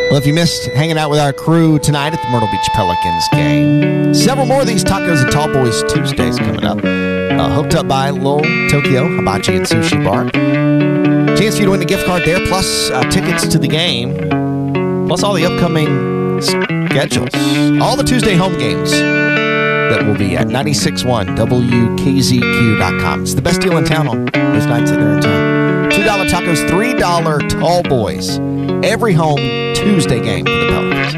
Well, if you missed hanging out with our crew tonight at the Myrtle Beach Pelicans game, several more of these Tacos and Tall Boys Tuesdays coming up. Hooked up by Lowell Tokyo Hibachi and Sushi Bar. Chance for you to win a gift card there, plus tickets to the game, plus all the upcoming schedules. All the Tuesday home games that will be at 96.1 WKZQ.com. It's the best deal in town on those nights that they're in town. $2 tacos, $3 tall boys. Every home Tuesday game for the Pelicans.